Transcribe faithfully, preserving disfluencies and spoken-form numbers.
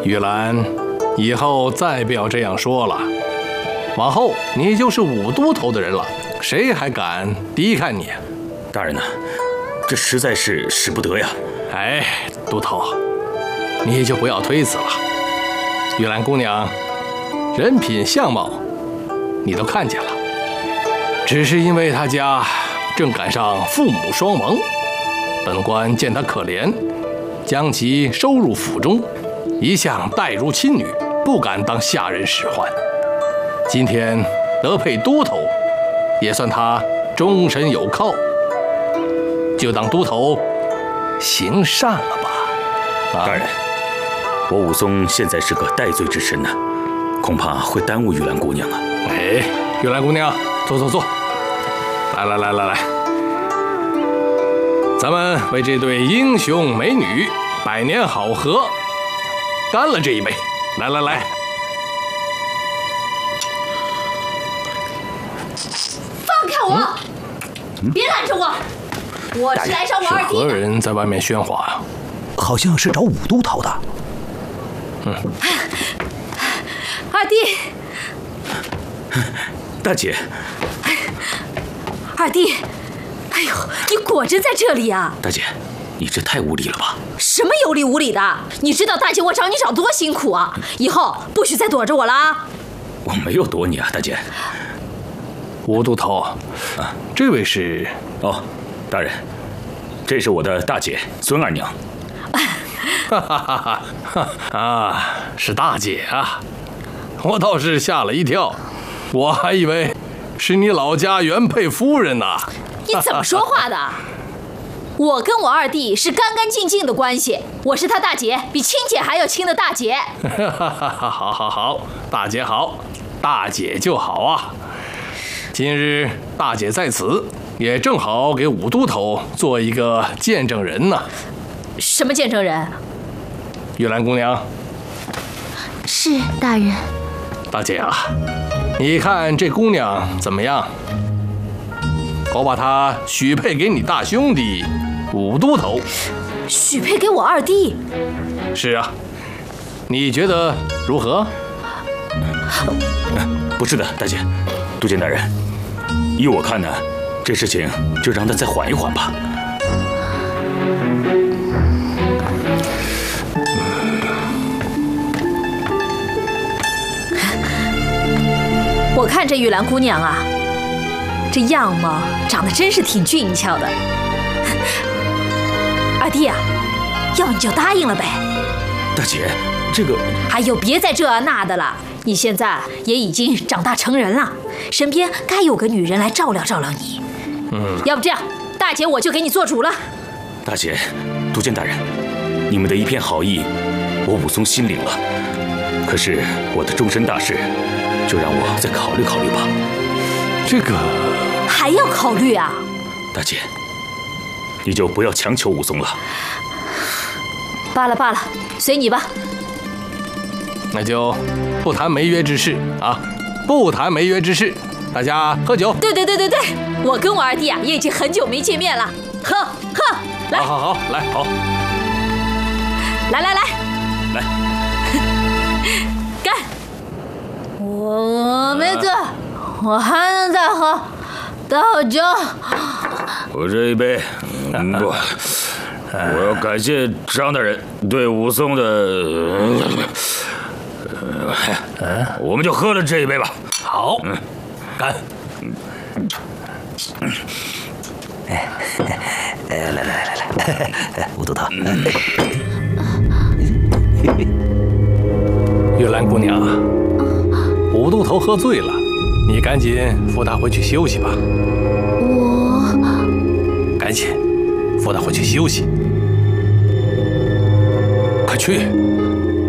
玉兰，以后再不要这样说了。往后你就是武都头的人了，谁还敢低看你？ 大人呢、啊？这实在是使不得呀！ 哎，都头，你就不要推辞了。玉兰姑娘，人品相貌你都看见了，只是因为她家正赶上父母双亡，本官见她可怜，将其收入府中，一向待如亲女，不敢当下人使唤。今天得配都头，也算她终身有靠，就当都头行善了吧。 啊、大人，我武松现在是个戴罪之身呢、啊，恐怕会耽误玉兰姑娘啊。 哎，玉兰姑娘，坐坐坐，来来来来来，咱们为这对英雄美女百年好合，干了这一杯！来来来， 放开我！嗯、别拦着我！我是来找我二弟的。 是何人在外面喧哗呀、啊？ 好像是找武都头的。 嗯， 二弟， 大姐， 二弟，哎呦，你果真在这里啊！ 大姐，你这太无礼了吧？ 什么有理无礼的？你知道大姐我找你找多辛苦啊！以后不许再躲着我了啊！ 我没有躲你啊，大姐。 武都头，啊，这位是？ 哦，大人，这是我的大姐孙二娘。 哈哈哈哈啊，是大姐啊！我倒是吓了一跳，我还以为是你老家原配夫人呢、啊。 你怎么说话的？我跟我二弟是干干净净的关系，我是他大姐，比亲姐还要亲的大姐。 好好好，大姐好，大姐就好啊！今日大姐在此，也正好给武都头做一个见证人呢。 什么见证人？ 玉兰姑娘。 是大人。 大姐啊，你看这姑娘怎么样？我把她许配给你大兄弟武都头。 许配给我二弟？ 是啊，你觉得如何？ 不是的，大姐，都监大人，依我看呢，这事情就让他再缓一缓吧。 我看这玉兰姑娘啊，这样貌长得真是挺俊俏的。二弟啊，要你就答应了呗。 大姐，这个…… 还有别再这那的了，你现在也已经长大成人了，身边该有个女人来照料照料你。嗯，要不这样，大姐我就给你做主了。 大姐，都监大人，你们的一片好意，我武松心领了。可是我的终身大事，就让我再考虑考虑吧。 这个还要考虑啊？ 大姐，你就不要强求武松了。 罢了罢了，随你吧。 那就不谈没约之事啊，不谈没约之事，大家喝酒。 对对对对对，我跟我二弟啊也已经很久没见面了，喝喝，来， 好好好，来好， 来来来来， 干！我没醉，我还能再喝，倒酒。 我这一杯，嗯、不，我要感谢张大人对武松的。呃，我们就喝了这一杯吧。 好，嗯，干。 哎，来来来来来，武都头。 玉兰姑娘，武都头喝醉了，你赶紧扶他回去休息吧。 我赶紧扶他回去休息，快去。